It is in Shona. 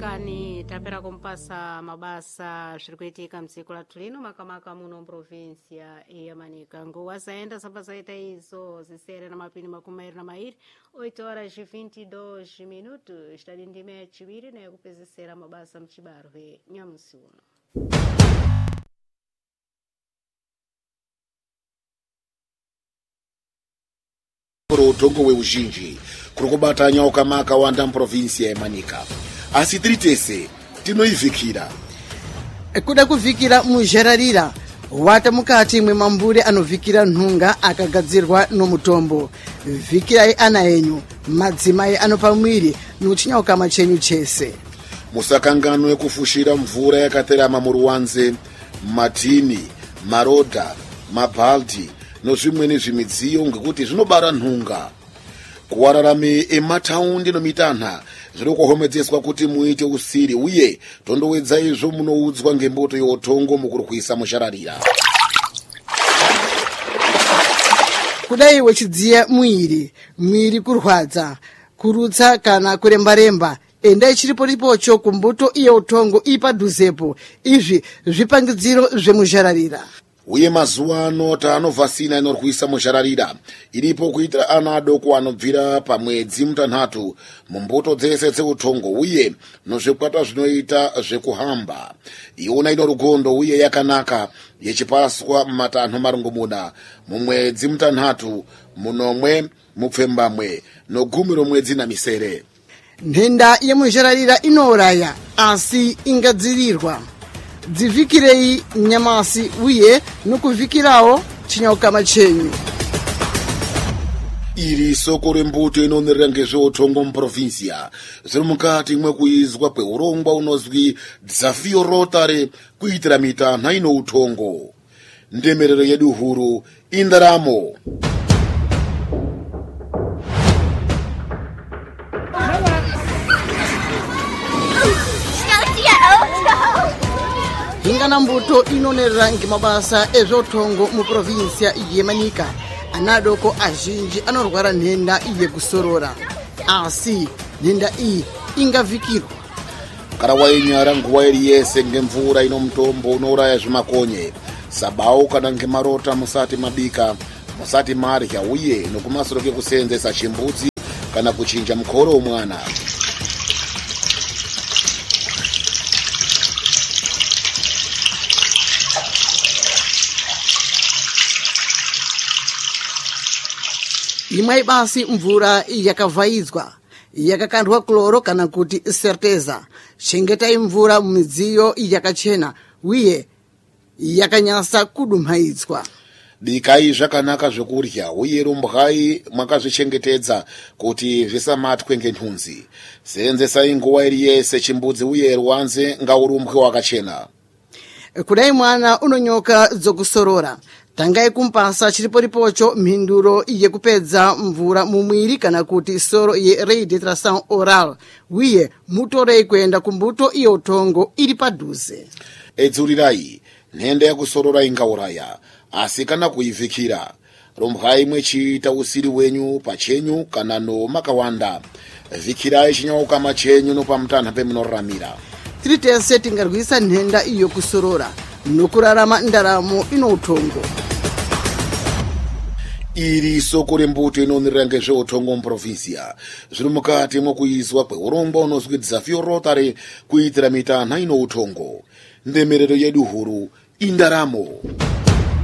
kani tapera kumpasa mabasa zvirikuitika mdziko lathu lino makamaka muno mprovinsia ya Manica nguwa zaenda samba zaita izo zisere na mapini makumairi na mairi 8 horas e 22 minutos estadi ndime yachiwiri na yakupezesera mabasa mchibarwe nyamusi uno. Utongo weuzhinji kuri kubata nyauka makawanda mprovinsia ya Manica asi tiri tese tinoivhikira kuda kuvhikira muzhararira wata mukati mwemambure anovhikira nhunga akagadzirwa nomutombo. Vhikirai ana enyu madzimai anopa mwiri nochinyauka machenyu chese. musakangano yekufushira mvura yakaterama muruwanze, matini, marodha, mabhaldi nozvimweni zvimidziyo ngekuti zvinobara nhunga. Kuwararame emataundi nomitanha zviri kuhomedzeswa kuti muite usiri uye tondowedza izvo munoudzwa ngemboto yotongo mukurwisa mushararira. Kudai wechidziya mwiri kurwadza, kurutsa kana kuremba-remba, endai chiripo-ripocho kumbuto iyo utongo ipadhuzepo. Izvi zvipangidziro zvemuzhararira. Uye mazuva ano tanovhasina inorwisa mushararira iripo kuitira ana adoko anobvira pamwedzi mutanhatu mumbuto dzese dzeutongo uye nozvikwata zvinoita zvekuhamba. Iona ino rugondo uye yakanaka yechipaswa mumatanho marongomuna mumwedzi mutanhatu munomwe mupfembamwe nogumi romwedzi namisere. Nhenda yemuzhararira inouraya asi ingadzirirwa. Dzivhikirei nyamasi uye nokuvhikirawo chinyauka machenyu. Iri soko rembuto inonerera ngezveutongo muprovinsia zviri mukati mwekuizwa kweurongwa unozwi Dzafio Rotary kuitira mitanha ino utongo. Ndemerero yedu huru indaramo. Ingana mbuto inonerera ngemabasa ezvotongo muprovinsia ya Manica. Ana adoko azhinji anorwara nhenda yekusorora. Asi nhenda iyi ingavhikirwa. Kana wainyara nguva iri yese ngemvura ino mutombo unouraya zvimakonye, sabau kana ngemarota musati mabika, musati marya uye nokumasoro kekuseenzesa chimbudzi kana kuchinja mukoro womwana. Imwe basi mvura yakavhaidzwa, yakakandwa kloro kana kuti serteza. Chengetai mvura mumidziyo yakachena uye yakanyasa kudumhaidzwa. Bikai zvakanaka zvekurya uye rumbwai mwakazvichengetedza kuti zvisamatwe ngenhunzi. Seenzesai nguva iri yese chimbudzi uye ruwanze ngaurumbwe wakachena. Kudai mwana unonyoka dzokusorora, tangai kumpasa chiripo-ripocho mhinduro yekupedza mvura mumwiri kana kuti soro ye rehydratation oral uye mutorei kuenda kumbuto iyo utongo iri padhuze. Edzurirai nhenda yakusorora ingauraya asi kana kuivhikira. Rumbwai mwechiita usiri wenyu pachenyu kana nomakawanda. Vhikirai chinyauka machenyu nopamutanha pemunoraramira. Tiri tese tingarwisa nhenda iyo kusorora nokurarama ndaramo ino utongo. Iri soko rembuto inonerera ngezveutongo muprovinsia zviri mukati mwekuizwa kweurongwa unozwi Dzafio Rotary kuitira mitanha ino utongo. Ndemerero yedu huru indaramo.